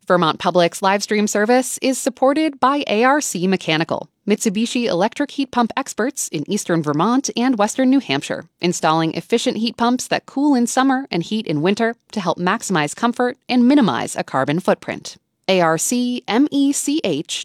Vermont Public's live stream service is supported by ARC Mechanical, Mitsubishi electric heat pump experts in eastern Vermont and western New Hampshire, installing efficient heat pumps that cool in summer and heat in winter to help maximize comfort and minimize a carbon footprint. arcmech.com.